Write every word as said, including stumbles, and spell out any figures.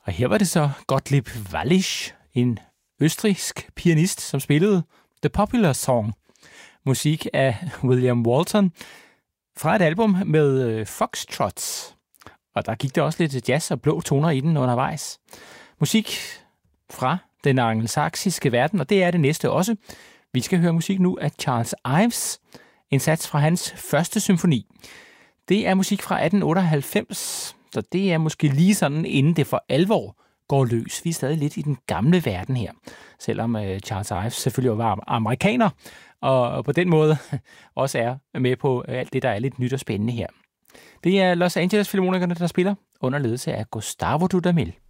Og her var det så Gottlieb Wallisch, en østrigsk pianist, som spillede The Popular Song, musik af William Walton, fra et album med foxtrots. Og der gik der også lidt jazz og blå toner i den undervejs. Musik fra den angelsaksiske verden, og det er det næste også. Vi skal høre musik nu af Charles Ives, en sats fra hans første symfoni. Det er musik fra atten otteoghalvfems, så det er måske lige sådan, inden det for alvor går løs. Vi er stadig lidt i den gamle verden her, selvom Charles Ives selvfølgelig var amerikaner, og på den måde også er med på alt det, der er lidt nyt og spændende her. Det er Los Angeles Filharmonikerne, der spiller under ledelse af Gustavo Dudamel.